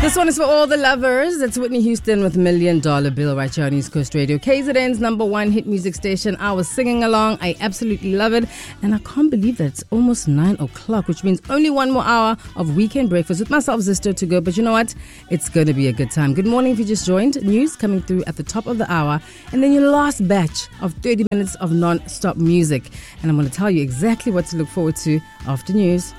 This one is for all the lovers. It's Whitney Houston with $1 Million Bill right here on East Coast Radio. KZN's number one hit music station. I was singing along. I absolutely love it. And I can't believe that it's almost 9 o'clock, which means only one more hour of weekend breakfast with myself, Zisto, to go. But you know what? It's going to be a good time. Good morning if you just joined. News coming through at the top of the hour. And then your last batch of 30 minutes of non-stop music. And I'm going to tell you exactly what to look forward to after news.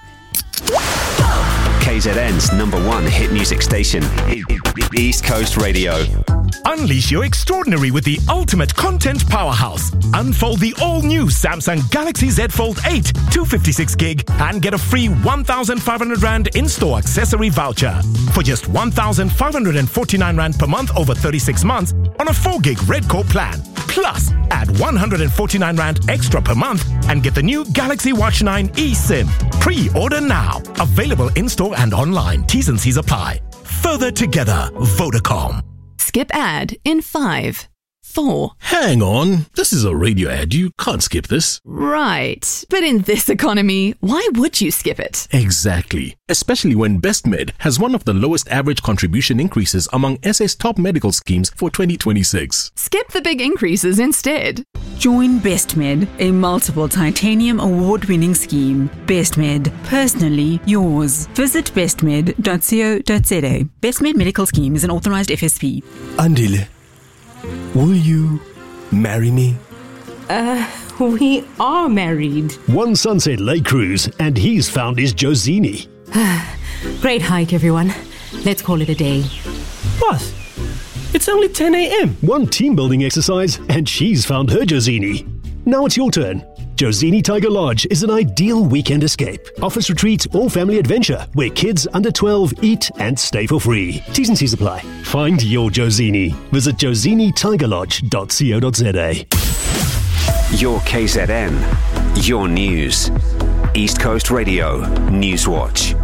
KZN's number one hit music station, East Coast Radio. Unleash your extraordinary with the ultimate content powerhouse. Unfold the all-new Samsung Galaxy Z Fold 8 256 gig and get a free 1,500 Rand in-store accessory voucher for just 1,549 Rand per month over 36 months on a 4 gig Red Core plan. Plus, add 149 Rand extra per month and get the new Galaxy Watch 9 eSIM. Pre-order now. Available in-store and online. T's and C's apply. Further together, Vodacom. Skip ad in 5, 4. Hang on. This is a radio ad. You can't skip this. Right. But in this economy, why would you skip it? Exactly. Especially when BestMed has one of the lowest average contribution increases among SA's top medical schemes for 2026. Skip the big increases instead. Join BestMed, a multiple titanium award-winning scheme. BestMed, personally yours. Visit bestmed.co.za. BestMed Medical Scheme is an authorized FSP. Andile, will you marry me? We are married. One Sunset Lake cruise, and he's found his Josini. Great hike, everyone. Let's call it a day. What? It's only 10 a.m. One team building exercise, and she's found her Josini. Now it's your turn. Josini Tiger Lodge is an ideal weekend escape. Office retreat or family adventure where kids under 12 eat and stay for free. T's and C's apply. Find your Josini. Visit josinitigerlodge.co.za. Your KZN, your news. East Coast Radio, Newswatch.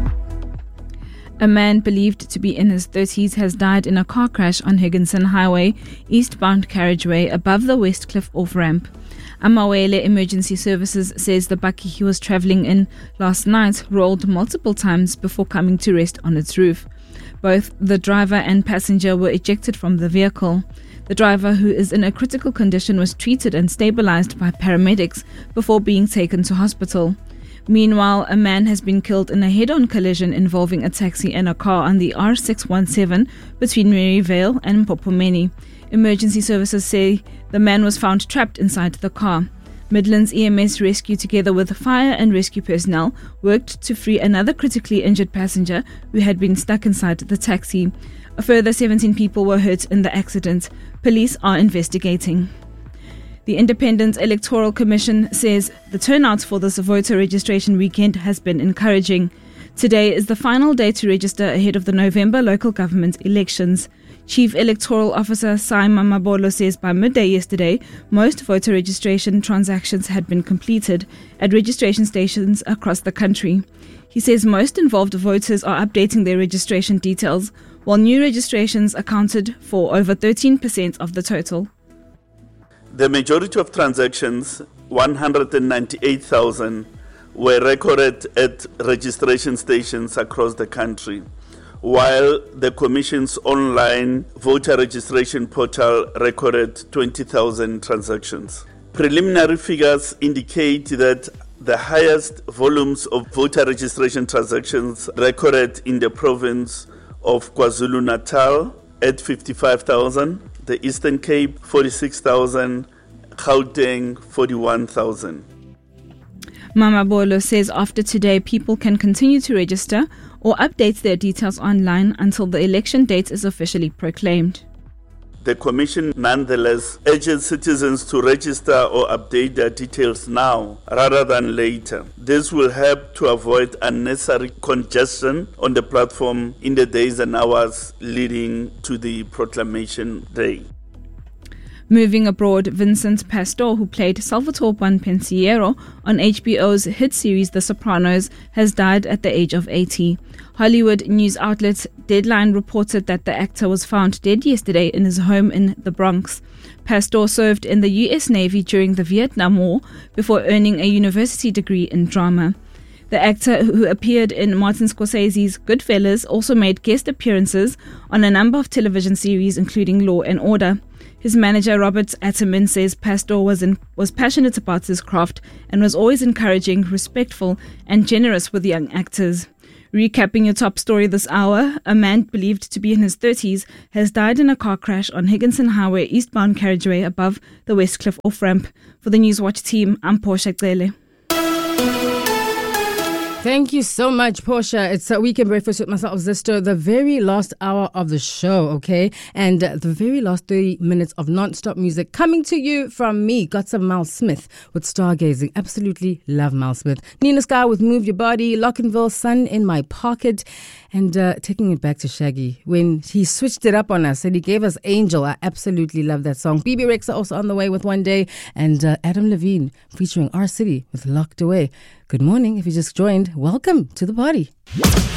A man believed to be in his 30s has died in a car crash on Higginson Highway, eastbound carriageway above the Westcliff off-ramp. Amawele Emergency Services says the bakkie he was travelling in last night rolled multiple times before coming to rest on its roof. Both the driver and passenger were ejected from the vehicle. The driver, who is in a critical condition, was treated and stabilised by paramedics before being taken to hospital. Meanwhile, a man has been killed in a head-on collision involving a taxi and a car on the R617 between Maryvale and Mpopomeni. Emergency services say the man was found trapped inside the car. Midlands EMS Rescue, together with fire and rescue personnel, worked to free another critically injured passenger who had been stuck inside the taxi. A further 17 people were hurt in the accident. Police are investigating. The Independent Electoral Commission says the turnout for this voter registration weekend has been encouraging. Today is the final day to register ahead of the November local government elections. Chief Electoral Officer Sai Mamabolo says by midday yesterday, most voter registration transactions had been completed at registration stations across the country. He says most involved voters are updating their registration details, while new registrations accounted for over 13% of the total. The majority of transactions, 198,000, were recorded at registration stations across the country, while the Commission's online voter registration portal recorded 20,000 transactions. Preliminary figures indicate that the highest volumes of voter registration transactions recorded in the province of KwaZulu-Natal at 55,000, the Eastern Cape 46,000, Gauteng 41,000. Mamabolo says after today, people can continue to register or update their details online until the election date is officially proclaimed. The Commission nonetheless urges citizens to register or update their details now rather than later. This will help to avoid unnecessary congestion on the platform in the days and hours leading to the proclamation day. Moving abroad, Vincent Pastor, who played Salvatore Bonpensiero on HBO's hit series The Sopranos, has died at the age of 80. Hollywood news outlet Deadline reported that the actor was found dead yesterday in his home in the Bronx. Pastor served in the U.S. Navy during the Vietnam War before earning a university degree in drama. The actor, who appeared in Martin Scorsese's Goodfellas, also made guest appearances on a number of television series, including Law and Order. His manager, Robert Atterman, says Pastor was passionate about his craft and was always encouraging, respectful, and generous with young actors. Recapping your top story this hour, a man believed to be in his 30s has died in a car crash on Higginson Highway eastbound carriageway above the Westcliff off-ramp. For the Newswatch team, I'm Portia Cele. Thank you so much, Portia. It's a Weekend Breakfast with myself, Zisto, the very last hour of the show, okay? And the very last 30 minutes of non-stop music coming to you from me. Got some Mal Smith with Stargazing. Absolutely love Mal Smith. Nina Sky with Move Your Body, Lockenville, Sun in My Pocket. And taking it back to Shaggy, when he switched it up on us and he gave us Angel. I absolutely love that song. BB Rexa also on the way with One Day. And Adam Levine featuring R City with Locked Away. Good morning. If you just joined, welcome to the party.